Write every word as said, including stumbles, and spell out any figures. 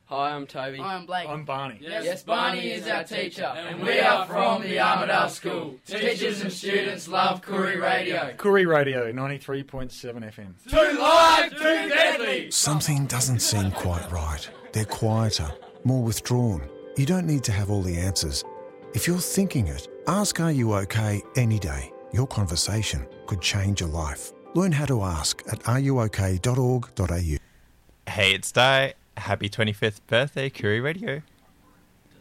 Hi, I'm Toby. Hi, I'm Blake. I'm Barney. Yes, Yes, Barney is our teacher, and we are from the Armidale School. Teachers and students love Koori Radio. Koori Radio, ninety-three point seven F M. Too live, too deadly! Something doesn't seem quite right. They're quieter, more withdrawn. You don't need to have all the answers. If you're thinking it, ask Are You OK any day. Your conversation could change your life. Learn how to ask at are you ok dot org dot a u. Hey, it's Di. Happy twenty-fifth birthday, Koori Radio.